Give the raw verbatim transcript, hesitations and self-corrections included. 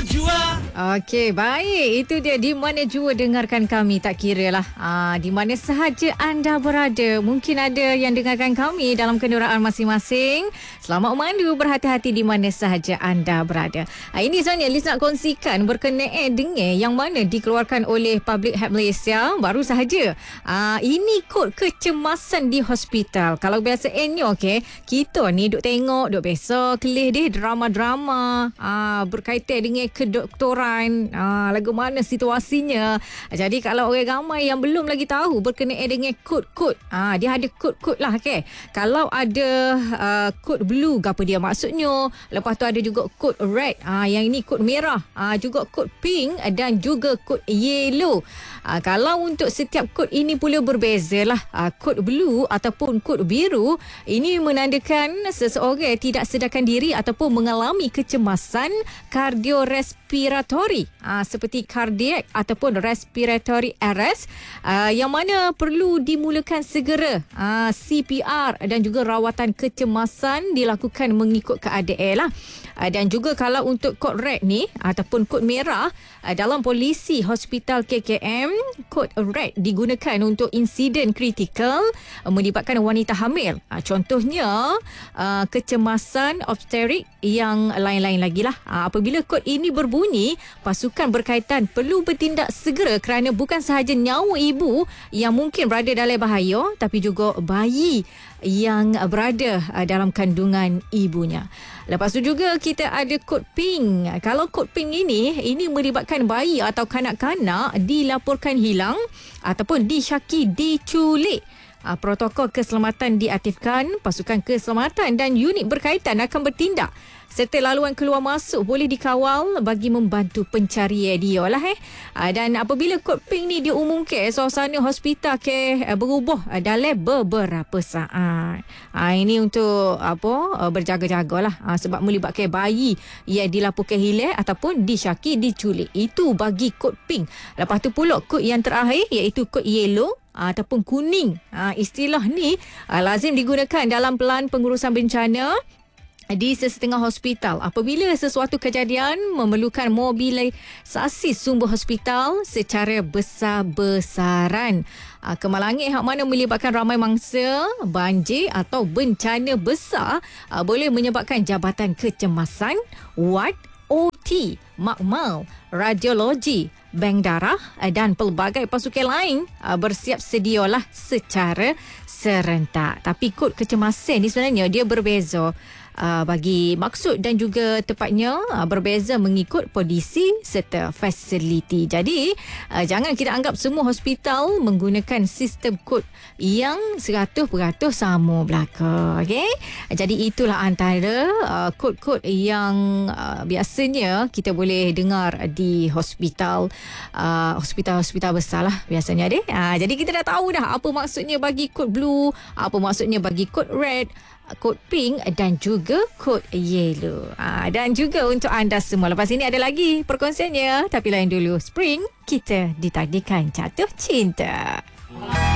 Jua. Okey, baik. Itu dia Di Mana Jua dengarkan kami. Tak kira lah aa, di mana sahaja anda berada. Mungkin ada yang dengarkan kami dalam kenderaan masing-masing. Selamat memandu, berhati-hati di mana sahaja anda berada. Ha, ini sebenarnya Liz nak kongsikan berkenaan dengan yang mana dikeluarkan oleh Public Health Malaysia baru sahaja. Aa, ini kod kecemasan di hospital. Kalau biasanya okey, kita ni duk tengok, duk biasa kelih deh drama-drama aa, berkaitan dengan kedoktoran. Ah, lagu mana situasinya. Jadi kalau orang ramai yang belum lagi tahu berkenaan dengan kod-kod, ah, dia ada kod-kod lah. Okay. Kalau ada uh, kod blue, apa dia maksudnya. Lepas tu ada juga kod red, ah, yang ini kod merah, ah, juga kod pink dan juga kod yellow. Ah, kalau untuk setiap kod ini pula berbeza lah. Ah, kod blue ataupun kod biru ini menandakan seseorang tidak sedarkan diri ataupun mengalami kecemasan kardiorespiratori, ah, seperti kardiak ataupun respiratory arrest, ah, yang mana perlu dimulakan segera. ah, C P R dan juga rawatan kecemasan dilakukan mengikut keadaan lah. Ah, dan juga kalau untuk kod red ni ataupun kod merah, ah, dalam polisi hospital K K M, kod red digunakan untuk insiden kritikal ah, melibatkan wanita hamil. Ah, contohnya ah, kecemasan obstetrik yang lain-lain lagi lah. Ah, apabila kod ini berbunyi, pasukan berkaitan perlu bertindak segera kerana bukan sahaja nyawa ibu yang mungkin berada dalam bahaya, tapi juga bayi yang berada dalam kandungan ibunya. Lepas tu juga kita ada kod pink. Kalau kod pink ini, ini melibatkan bayi atau kanak-kanak dilaporkan hilang ataupun disyaki diculik. Protokol keselamatan diaktifkan, pasukan keselamatan dan unit berkaitan akan bertindak serta laluan keluar masuk boleh dikawal bagi membantu pencarian dia lah eh. Dan apabila kod pink ni diumumkan, suasana hospital ke berubah dalam beberapa saat. Ini untuk apa berjaga-jagalah sebab melibatkan bayi yang dilaporkan hilang ataupun disyaki diculik. Itu bagi kod pink. Lepas tu pula kod yang terakhir iaitu kod yellow ataupun kuning. Istilah ni lazim digunakan dalam pelan pengurusan bencana di sesetengah hospital apabila sesuatu kejadian memerlukan mobilisasi sumber hospital secara besar-besaran. Kemalangit hak mana melibatkan ramai mangsa, banjir atau bencana besar boleh menyebabkan jabatan kecemasan, ward, O T, makmal, radiologi, bank darah dan pelbagai pasukan lain bersiap sedialah secara serentak. Tapi kod kecemasan ni sebenarnya dia berbeza Uh, bagi maksud dan juga tepatnya uh, berbeza mengikut kondisi serta fasiliti. Jadi uh, jangan kita anggap semua hospital menggunakan sistem kod yang seratus peratus sama belaka. Okay? Jadi itulah antara uh, kod-kod yang uh, biasanya kita boleh dengar di hospital uh, hospital-hospital besar lah biasanya deh. Uh, jadi kita dah tahu dah apa maksudnya bagi kod blue, apa maksudnya bagi kod red, kod pink dan juga kod yellow. Ha, dan juga untuk anda semua, lepas ini ada lagi perkongsiannya. Tapi lain dulu, Spring, kita ditakdirkan jatuh cinta.